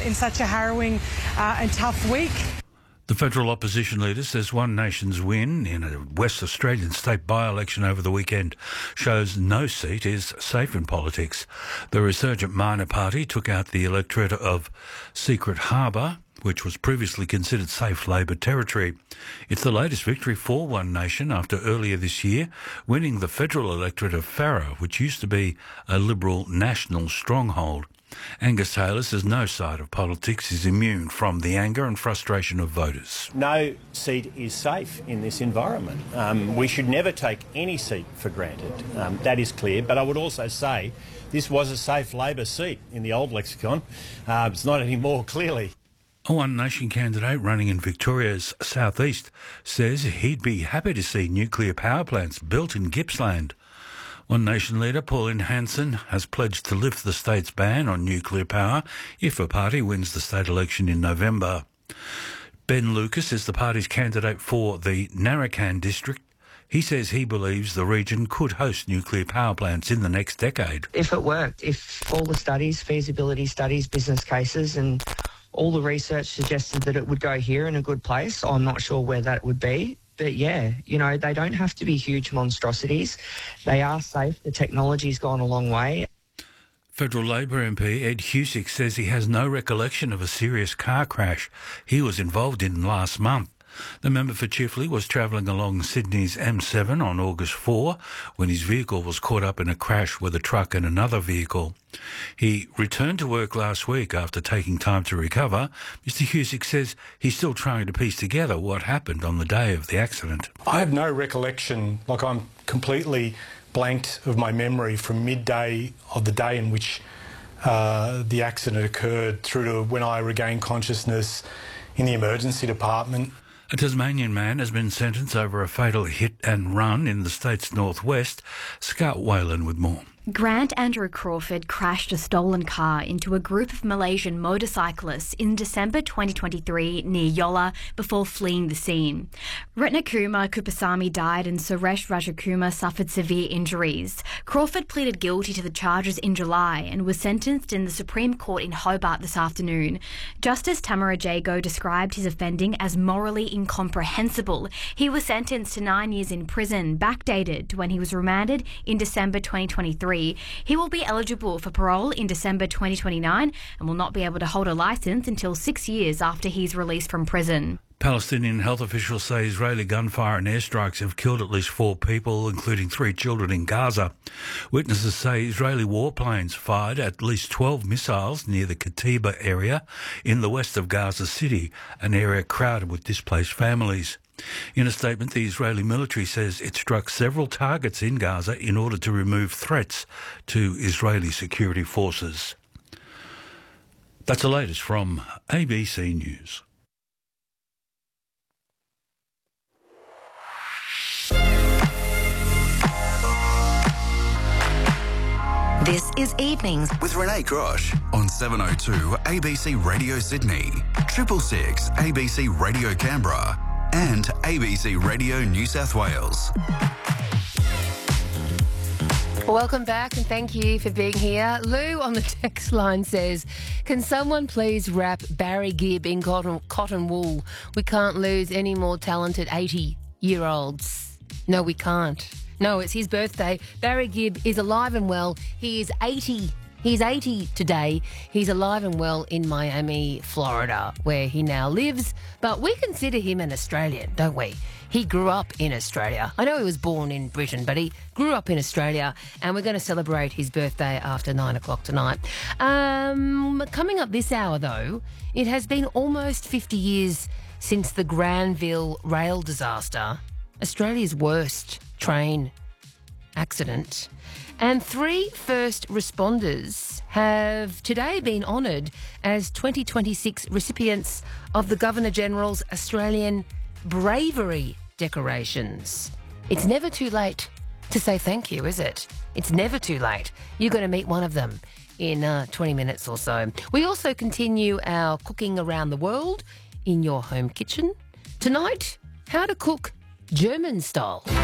in such a harrowing and tough week. The federal opposition leader says One Nation's win in a West Australian state by-election over the weekend shows no seat is safe in politics. The resurgent minor party took out the electorate of Secret Harbour, which was previously considered safe Labor territory. It's the latest victory for One Nation after earlier this year winning the federal electorate of Farrer, which used to be a Liberal national stronghold. Angus Taylor says no side of politics is immune from the anger and frustration of voters. No seat is safe in this environment. We should never take any seat for granted. That is clear. But I would also say this was a safe Labor seat in the old lexicon. It's not anymore, clearly. A One Nation candidate running in Victoria's southeast says he'd be happy to see nuclear power plants built in Gippsland. One Nation leader Pauline Hanson has pledged to lift the state's ban on nuclear power if a party wins the state election in November. Ben Lucas is the party's candidate for the Narrabeen district. He says he believes the region could host nuclear power plants in the next decade. If it worked, if all the studies, feasibility studies, business cases and all the research suggested that it would go here in a good place, I'm not sure where that would be. But yeah, you know, they don't have to be huge monstrosities. They are safe. The technology's gone a long way. Federal Labor MP Ed Husick says he has no recollection of a serious car crash he was involved in last month. The member for Chifley was travelling along Sydney's M7 on August 4 when his vehicle was caught up in a crash with a truck and another vehicle. He returned to work last week after taking time to recover. Mr Husick says he's still trying to piece together what happened on the day of the accident. I have no recollection, like I'm completely blanked of my memory from midday of the day in which the accident occurred through to when I regained consciousness in the emergency department. A Tasmanian man has been sentenced over a fatal hit and run in the state's northwest. Scott Whalen with more. Grant Andrew Crawford crashed a stolen car into a group of Malaysian motorcyclists in December 2023 near Yola before fleeing the scene. Ratnakumar Kupasamy died and Suresh Rajakumar suffered severe injuries. Crawford pleaded guilty to the charges in July and was sentenced in the Supreme Court in Hobart this afternoon. Justice Tamara Jago described his offending as morally incomprehensible. He was sentenced to 9 years in prison, backdated to when he was remanded in December 2023. He will be eligible for parole in December 2029 and will not be able to hold a licence until 6 years after he's released from prison. Palestinian health officials say Israeli gunfire and airstrikes have killed at least 4 people, including 3 children in Gaza. Witnesses say Israeli warplanes fired at least 12 missiles near the Katiba area in the west of Gaza City, an area crowded with displaced families. In a statement, the Israeli military says it struck several targets in Gaza in order to remove threats to Israeli security forces. That's the latest from ABC News. This is Evenings with Renee Grosh on 702 ABC Radio Sydney, 666 ABC Radio Canberra and ABC Radio New South Wales. Welcome back and thank you for being here. Lou on the text line says, can someone please wrap Barry Gibb in cotton wool? We can't lose any more talented 80-year-olds. No, we can't. No, it's his birthday. Barry Gibb is alive and well. He is 80. He's 80 today. He's alive and well in Miami, Florida, where he now lives. But we consider him an Australian, don't we? He grew up in Australia. I know he was born in Britain, but he grew up in Australia, and we're going to celebrate his birthday after 9 o'clock tonight. Coming up this hour, though, it has been almost 50 years since the Granville rail disaster, Australia's worst train accident. And 3 first responders have today been honoured as 2026 recipients of the Governor-General's Australian Bravery Decorations. It's never too late to say thank you, is it? It's never too late. You're going to meet one of them in 20 minutes or so. We also continue our cooking around the world in your home kitchen. Tonight, how to cook German style.